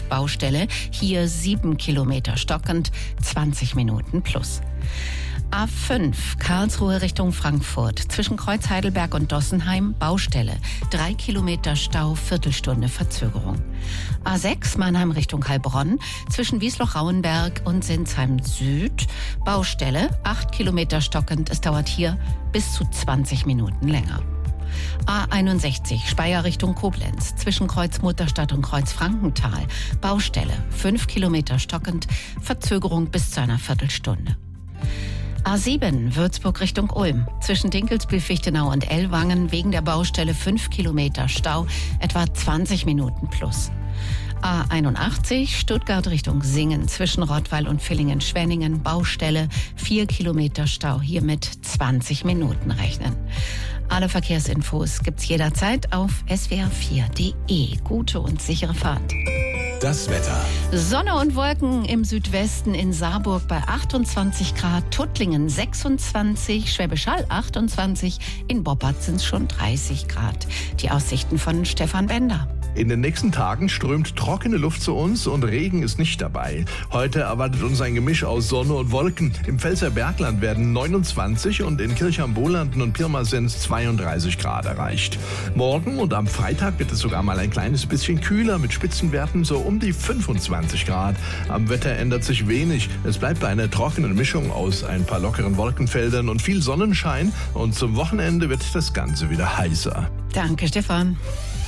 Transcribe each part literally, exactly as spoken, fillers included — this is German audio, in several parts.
Baustelle. Hier sieben Kilometer stockend, zwanzig Minuten plus. A fünf, Karlsruhe Richtung Frankfurt. Zwischen Kreuz Heidelberg und Dossenheim, Baustelle. Drei Kilometer Stau, Viertelstunde Verzögerung. A sechs, Mannheim Richtung Heilbronn. Zwischen Wiesloch-Rauenberg und Sinsheim Süd, Baustelle. Acht Kilometer stockend. Es dauert hier bis zu zwanzig Minuten länger. A einundsechzig, Speyer Richtung Koblenz. Zwischen Kreuz Mutterstadt und Kreuz Frankenthal, Baustelle. Fünf Kilometer stockend. Verzögerung bis zu einer Viertelstunde. A sieben, Würzburg Richtung Ulm. Zwischen Dinkelsbühl, Fichtenau und Ellwangen wegen der Baustelle fünf Kilometer Stau, etwa zwanzig Minuten plus. A einundachtzig, Stuttgart Richtung Singen. Zwischen Rottweil und Villingen-Schwenningen, Baustelle, vier Kilometer Stau, hier mit zwanzig Minuten rechnen. Alle Verkehrsinfos gibt's jederzeit auf s w r vier punkt d e. Gute und sichere Fahrt. Das Wetter. Sonne und Wolken im Südwesten, in Saarburg bei achtundzwanzig Grad, Tuttlingen sechsundzwanzig, Schwäbisch Hall achtundzwanzig, in Boppard sind es schon dreißig Grad. Die Aussichten von Stefan Bender. In den nächsten Tagen strömt trockene Luft zu uns und Regen ist nicht dabei. Heute erwartet uns ein Gemisch aus Sonne und Wolken. Im Pfälzer Bergland werden neunundzwanzig und in Kirchheim-Bolanden und Pirmasens zweiunddreißig Grad erreicht. Morgen und am Freitag wird es sogar mal ein kleines bisschen kühler mit Spitzenwerten so um die fünfundzwanzig Grad. Am Wetter ändert sich wenig. Es bleibt bei einer trockenen Mischung aus ein paar lockeren Wolkenfeldern und viel Sonnenschein. Und zum Wochenende wird das Ganze wieder heißer. Danke, Stefan.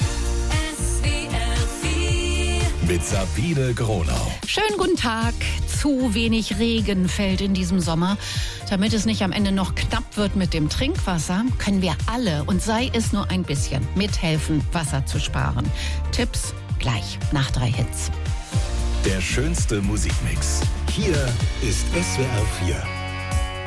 Mit Sabine Gronau. Schönen guten Tag. Zu wenig Regen fällt in diesem Sommer. Damit es nicht am Ende noch knapp wird mit dem Trinkwasser, können wir alle, und sei es nur ein bisschen, mithelfen, Wasser zu sparen. Tipps gleich nach drei Hits. Der schönste Musikmix. Hier ist S W R vier.